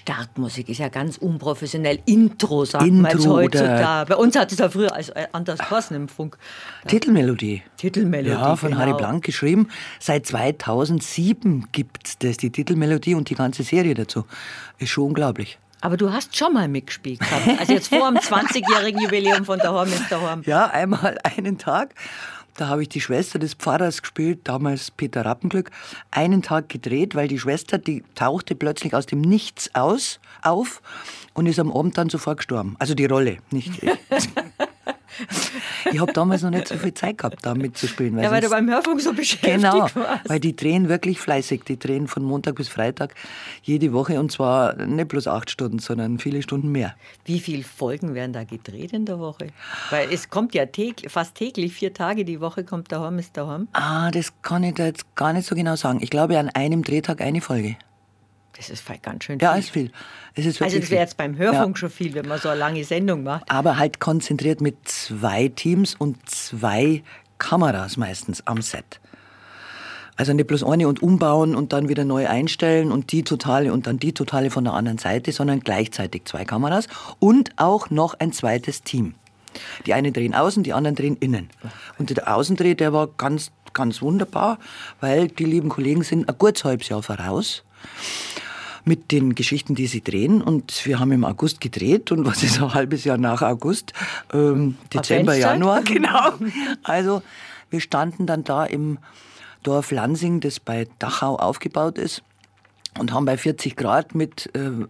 Startmusik ist ja ganz unprofessionell. Intro, sagt man jetzt heutzutage. Bei uns hat es ja früher anders geheißen im Funk. Titelmelodie. Titelmelodie, ja, von genau. Harry Blank geschrieben. Seit 2007 gibt es das, die Titelmelodie und die ganze Serie dazu. Ist schon unglaublich. Aber du hast schon mal mitgespielt gehabt. Also jetzt vor dem 20-jährigen Jubiläum von Daheim ist Daheim. Ja, einmal einen Tag. Da habe ich die Schwester des Pfarrers gespielt, damals Peter Rappenglück, einen Tag gedreht, weil die Schwester, die tauchte plötzlich aus dem Nichts auf und ist am Abend dann sofort gestorben. Also die Rolle, nicht ich. Ich habe damals noch nicht so viel Zeit gehabt, da mitzuspielen. Weil du beim Hörfunk so beschäftigt warst. Weil die drehen wirklich fleißig. Die drehen von Montag bis Freitag jede Woche und zwar nicht bloß 8 Stunden, sondern viele Stunden mehr. Wie viele Folgen werden da gedreht in der Woche? Weil es kommt ja fast täglich, 4 Tage die Woche kommt Daheim ist Daheim. Das kann ich da jetzt gar nicht so genau sagen. Ich glaube, an einem Drehtag eine Folge. Das ist ganz schön viel. Ja, ist viel. Also das wäre jetzt beim Hörfunk schon viel, wenn man so eine lange Sendung macht. Aber halt konzentriert mit 2 Teams und 2 Kameras meistens am Set. Also nicht bloß eine und umbauen und dann wieder neu einstellen und die totale und dann die totale von der anderen Seite, sondern gleichzeitig 2 Kameras und auch noch ein zweites Team. Die einen drehen außen, die anderen drehen innen. Und der Außendreh, der war ganz, ganz wunderbar, weil die lieben Kollegen sind ein gutes halbes Jahr voraus mit den Geschichten, die sie drehen. Und wir haben im August gedreht. Und was ist ein halbes Jahr nach August? Dezember, Januar, genau. Also wir standen dann da im Dorf Lansing, das bei Dachau aufgebaut ist. Und haben bei 40 Grad mit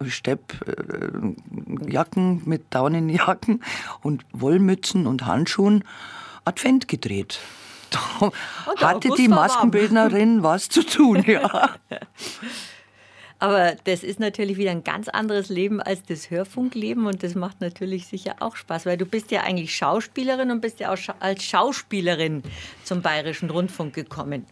Steppjacken, mit Daunenjacken und Wollmützen und Handschuhen Advent gedreht. Da hatte die Maskenbildnerin was zu tun, ja. Aber das ist natürlich wieder ein ganz anderes Leben als das Hörfunkleben und das macht natürlich sicher auch Spaß, weil du bist ja eigentlich Schauspielerin und bist ja auch als Schauspielerin zum Bayerischen Rundfunk gekommen.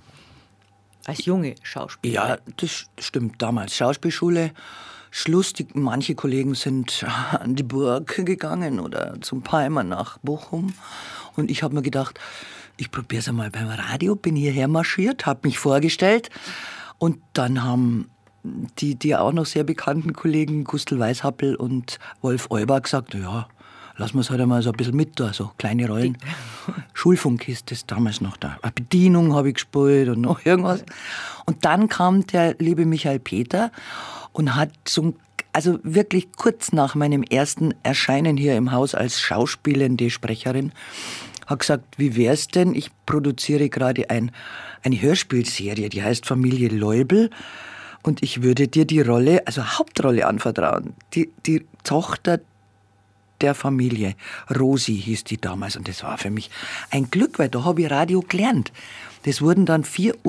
Als junge Schauspielerin. Ja, das stimmt. Damals Schauspielschule. Schluss, manche Kollegen sind an die Burg gegangen oder zum Palmer nach Bochum. Und ich habe mir gedacht, ich probiere es einmal beim Radio, bin hierher marschiert, habe mich vorgestellt. Und dann haben die auch noch sehr bekannten Kollegen Gustl Weishappel und Wolf Euber gesagt, ja, lassen wir es halt einmal so ein bisschen mit da, so kleine Rollen. Schulfunk ist das damals noch da. Eine Bedienung habe ich gespielt und noch irgendwas. Und dann kam der liebe Michael Peter und hat also wirklich kurz nach meinem ersten Erscheinen hier im Haus als schauspielende Sprecherin, hat gesagt, wie wär's denn, ich produziere gerade eine Hörspielserie, die heißt Familie Leubel. Und ich würde dir die Rolle, also Hauptrolle anvertrauen. Die Tochter der Familie. Rosi hieß die damals. Und das war für mich ein Glück, weil da habe ich Radio gelernt. Das wurden dann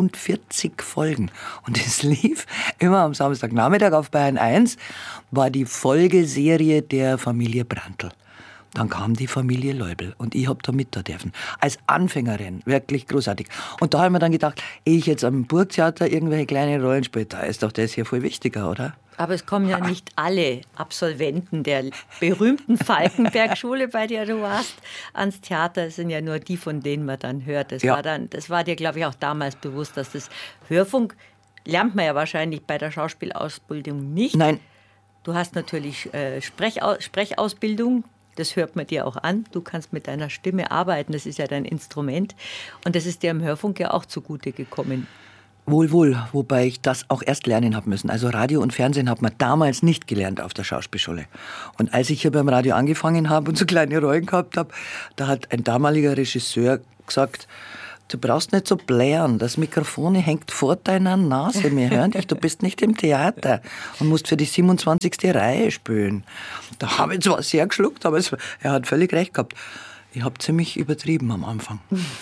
44 Folgen. Und es lief immer am Samstagnachmittag auf Bayern 1, war die Folgeserie der Familie Brandl. Dann kam die Familie Leubel und ich habe da mit da dürfen. Als Anfängerin, wirklich großartig. Und da habe ich mir dann gedacht, ehe ich jetzt am Burgtheater irgendwelche kleine Rollen spiele, da ist doch das hier viel wichtiger, oder? Aber es kommen ja nicht alle Absolventen der berühmten Falkenberg-Schule, bei der du warst, ans Theater. Es sind ja nur die, von denen man dann hört. Das war dir, glaube ich, auch damals bewusst, dass das Hörfunk lernt man ja wahrscheinlich bei der Schauspielausbildung nicht. Nein. Du hast natürlich Sprechausbildung. Das hört man dir auch an. Du kannst mit deiner Stimme arbeiten, das ist ja dein Instrument. Und das ist dir im Hörfunk ja auch zugute gekommen. Wohl, wobei ich das auch erst lernen habe müssen. Also Radio und Fernsehen hat man damals nicht gelernt auf der Schauspielschule. Und als ich hier beim Radio angefangen habe und so kleine Rollen gehabt habe, da hat ein damaliger Regisseur gesagt, du brauchst nicht so blären, das Mikrofon hängt vor deiner Nase, wir hören dich, du bist nicht im Theater und musst für die 27. Reihe spielen. Da habe ich zwar sehr geschluckt, aber er hat völlig recht gehabt. Ich habe ziemlich übertrieben am Anfang.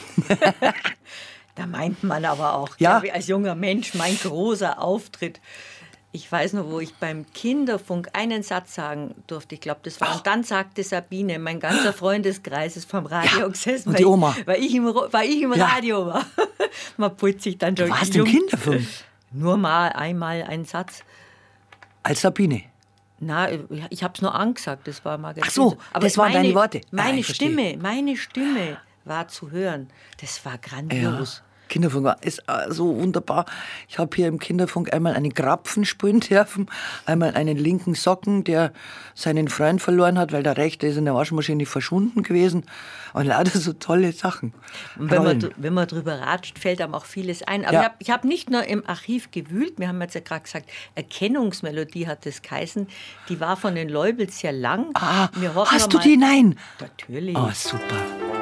Da meint man aber auch, ja. Glaube ich, als junger Mensch, mein großer Auftritt. Ich weiß noch, wo ich beim Kinderfunk einen Satz sagen durfte. Ich glaube, das war. Und dann sagte Sabine, mein ganzer Freundeskreis ist vom Radio gesessen. Und die Oma. Weil ich im Radio war. Man putzt sich dann schon. Du warst im Kinderfunk? Nur einmal einen Satz. Als Sabine? Na, ich habe es nur angesagt. Das war Margarete. Ach so, aber das waren deine Worte. Meine Stimme war zu hören. Das war grandios. Ja. Kinderfunk ist so wunderbar. Ich habe hier im Kinderfunk einmal einen Krapfen spielen dürfen, einmal einen linken Socken, der seinen Freund verloren hat, weil der rechte ist in der Waschmaschine verschwunden gewesen. Und lauter so tolle Sachen. Und wenn man drüber ratscht, fällt einem auch vieles ein. Aber ich hab nicht nur im Archiv gewühlt, wir haben jetzt ja gerade gesagt, Erkennungsmelodie hat das geheißen. Die war von den Leubels sehr lang. Hast du die? Nein. Natürlich. Oh, super.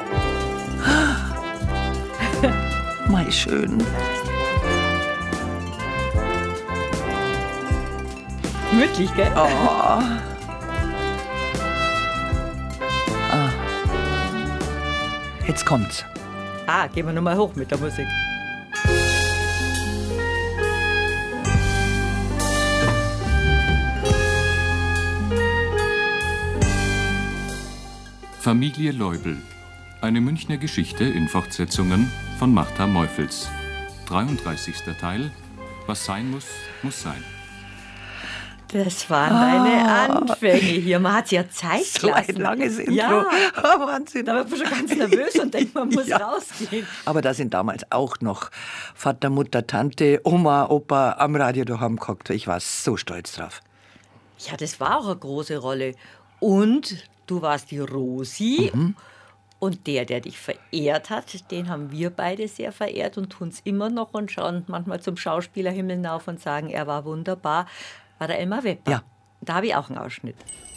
Mal schön. Gemütlich, gell? Oh. Jetzt kommt's. Gehen wir nochmal hoch mit der Musik. Familie Leubel. Eine Münchner Geschichte in Fortsetzungen von Martha Meufels. 33. Teil. Was sein muss, muss sein. Das waren deine Anfänge hier. Man hat es ja Zeit So lassen. ein langes Intro. Ja. Wahnsinn. Da wird man schon ganz nervös und denkt, man muss rausgehen. Aber da sind damals auch noch Vater, Mutter, Tante, Oma, Opa am Radio daheim gehockt. Ich war so stolz drauf. Ja, das war auch eine große Rolle. Und du warst die Rosi. Und der dich verehrt hat, den haben wir beide sehr verehrt und tun es immer noch und schauen manchmal zum Schauspielerhimmel hinauf und sagen, er war wunderbar. War der Elmar Wepper. Ja. Da habe ich auch einen Ausschnitt.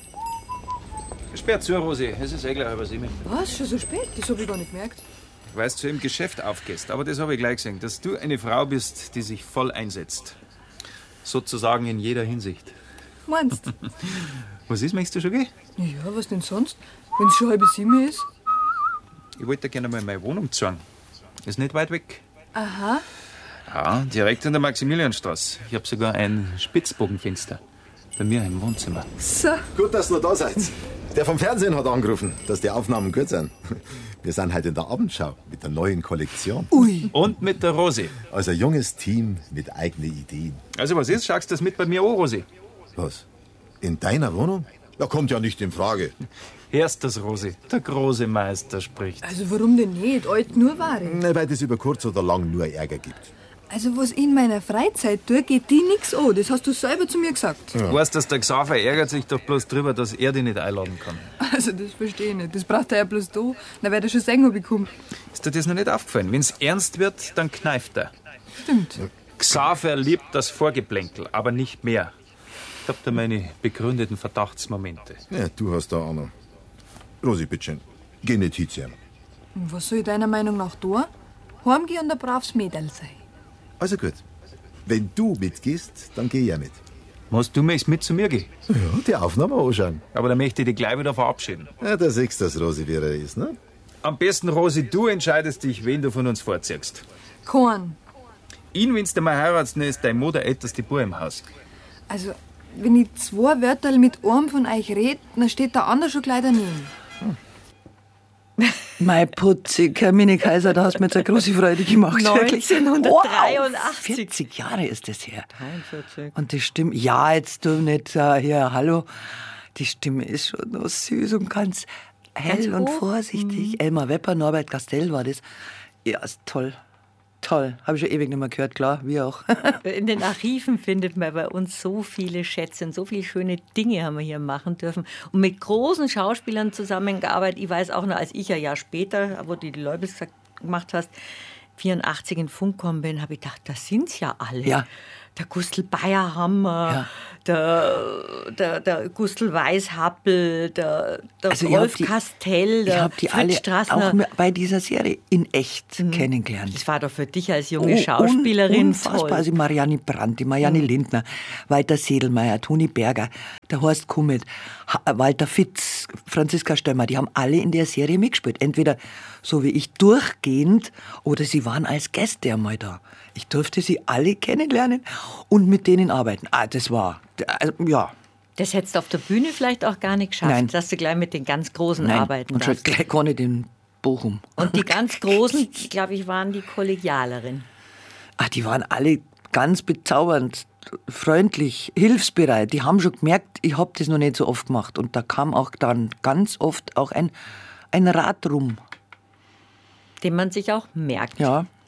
Sperr zu, Rosi. Es ist gleich halb 7. Was? Schon so spät? Das habe ich gar nicht gemerkt. Weil du im Geschäft aufgehst. Aber das habe ich gleich gesehen, dass du eine Frau bist, die sich voll einsetzt. Sozusagen in jeder Hinsicht. Meinst du? Was ist, möchtest du schon gehen? Ja, was denn sonst? Wenn es schon 6:30 ist? Ich wollte gerne mal meine Wohnung zeigen. Ist nicht weit weg. Aha. Ja, direkt in der Maximilianstraße. Ich habe sogar ein Spitzbogenfenster. Bei mir im Wohnzimmer. So. Gut, dass ihr noch da seid. Der vom Fernsehen hat angerufen, dass die Aufnahmen gut sind. Wir sind heute in der Abendschau mit der neuen Kollektion. Ui. Und mit der Rosi. Also ein junges Team mit eigenen Ideen. Also was ist? Schaust du das mit bei mir an, Rosi? Was? In deiner Wohnung? Ja, kommt ja nicht in Frage. Hörst das, Rosi? Der große Meister spricht. Also warum denn nicht? Alt nur Ware. Weil es über kurz oder lang nur Ärger gibt. Also was ich in meiner Freizeit tue, geht die nix an. Das hast du selber zu mir gesagt. Du weißt, dass der Xaver ärgert sich doch bloß drüber, dass er dich nicht einladen kann. Also das verstehe ich nicht. Das braucht er ja bloß da. Dann wird er schon sehen, ob ich komme. Ist dir das noch nicht aufgefallen? Wenn's ernst wird, dann kneift er. Stimmt. Xaver liebt das Vorgeplänkel, aber nicht mehr. Ich hab da meine begründeten Verdachtsmomente. Ja, du hast da Ahnung. Rosi, bitte, geh nicht hinziehen. Und was soll ich deiner Meinung nach tun? Heimgehen und ein braves Mädel sein. Also gut. Wenn du mitgehst, dann geh ja mit. Du möchtest mit zu mir gehen? Ja, die Aufnahme anschauen. Aber dann möchte ich dich gleich wieder verabschieden. Ja, da siehst du, dass Rosi wie er ist, ne? Am besten, Rosi, du entscheidest dich, wen du von uns vorziehst. Korn. Ihn, wenn du mal heiratst, ist deine Mutter älteste Bub im Haus. Also, wenn ich 2 Wörter mit einem von euch rede, dann steht der andere schon gleich daneben. Mein Putzig, Herr Mini-Kaiser, da hast du mir jetzt eine große Freude gemacht. wirklich. 1983. 40 Jahre ist das her. 43. Und die Stimme, ja, jetzt du nicht hier, hallo. Die Stimme ist schon noch süß und ganz hell Ganz und hoch. vorsichtig. Elmar Wepper, Norbert Castell war das. Ja, ist toll. Toll. Habe ich schon ewig nicht mehr gehört, klar, wir auch. In den Archiven findet man bei uns so viele Schätze und so viele schöne Dinge haben wir hier machen dürfen. Und mit großen Schauspielern zusammengearbeitet. Ich weiß auch noch, als ich ein Jahr später, wo du die Leubels gemacht hast, 84 in Funk gekommen bin, habe ich gedacht, das sind's ja alle. Ja. Der Gustl Bayerhammer, der Gustl Weishappel, der Also Rolf Castell, ich der habe die Fritz alle Strassner. auch bei dieser Serie in echt kennengelernt. Das war doch für dich als junge Schauspielerin unfassbar. toll. Also Marianne Brandt, die Marianne Lindner, Walter Sedelmeier, Toni Berger, der Horst Kummet, Walter Fitz, Franziska Stömmer, die haben alle in der Serie mitgespielt. Entweder so wie ich durchgehend oder sie waren als Gäste einmal da. Ich durfte sie alle kennenlernen und mit denen arbeiten. Das war, ja. Das hättest du auf der Bühne vielleicht auch gar nicht geschafft, Nein. dass du gleich mit den ganz Großen Nein, arbeiten und schon darfst. gleich gar nicht in Bochum. Und die ganz Großen, glaube ich, waren die Kollegialerin. Die waren alle ganz bezaubernd, freundlich, hilfsbereit. Die haben schon gemerkt, ich habe das noch nicht so oft gemacht. Und da kam auch dann ganz oft auch ein Rat rum. Den man sich auch merkt. Ja.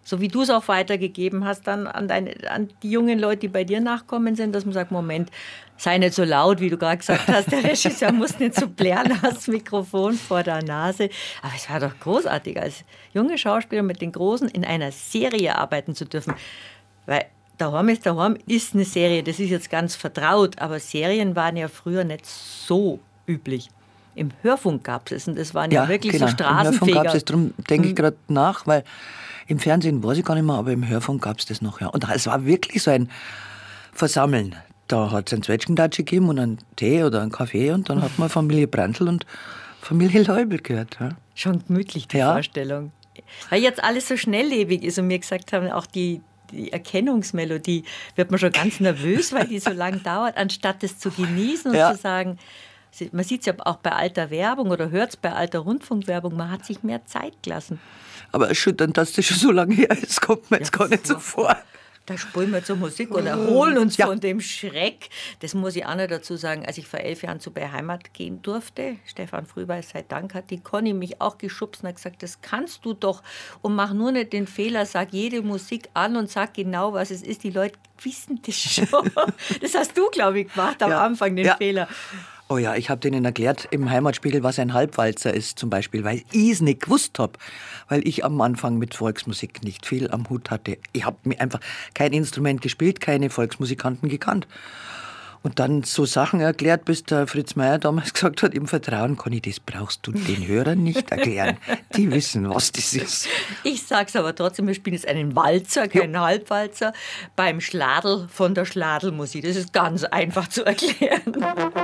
so wie du es auch weitergegeben hast, dann an die jungen Leute, die bei dir nachkommen sind, dass man sagt, Moment, sei nicht so laut, wie du gerade gesagt hast, der Regisseur muss nicht so blären, hast das Mikrofon vor der Nase. Aber es war doch großartig, als junge Schauspieler mit den Großen in einer Serie arbeiten zu dürfen. Weil Daheim ist eine Serie, das ist jetzt ganz vertraut, aber Serien waren ja früher nicht so üblich. Im Hörfunk gab es und das waren ja wirklich so Straßenfeger. Im Hörfunk gab es, darum denke ich gerade nach, weil im Fernsehen weiß ich gar nicht mehr, aber im Hörfunk gab es das noch. Ja. Und es war wirklich so ein Versammeln. Da hat es einen Zwetschgendatschi gegeben und einen Tee oder einen Kaffee und dann hat man Familie Brandl und Familie Leubel gehört. Ja. Schon gemütlich, die Vorstellung. Weil jetzt alles so schnelllebig ist und mir gesagt haben, auch die Erkennungsmelodie, wird man schon ganz nervös, weil die so lang dauert, anstatt es zu genießen und zu sagen, man sieht es ja auch bei alter Werbung oder hört es bei alter Rundfunkwerbung, man hat sich mehr Zeit gelassen. Aber erschütternd, dass das schon so lange her ist, kommt mir jetzt gar nicht so vor. Da spielen wir zur Musik und erholen uns von dem Schreck. Das muss ich auch noch dazu sagen, als ich vor 11 Jahren zu Bei Heimat gehen durfte, Stefan Frühweis, sei Dank, hat die Conny mich auch geschubst und hat gesagt, das kannst du doch und mach nur nicht den Fehler, sag jede Musik an und sag genau, was es ist. Die Leute wissen das schon. Das hast du, glaube ich, gemacht am Anfang, den Fehler. Oh ja, ich habe denen erklärt im Heimatspiegel, was ein Halbwalzer ist zum Beispiel, weil ich es nicht gewusst habe, weil ich am Anfang mit Volksmusik nicht viel am Hut hatte. Ich habe mir einfach kein Instrument gespielt, keine Volksmusikanten gekannt. Und dann so Sachen erklärt, bis der Fritz Meier damals gesagt hat, im Vertrauen, Conny, das brauchst du den Hörern nicht erklären. Die wissen, was das ist. Ich sag's aber trotzdem, wir spielen jetzt einen Walzer, keinen Halbwalzer, beim Schladl von der Schladlmusik. Das ist ganz einfach zu erklären.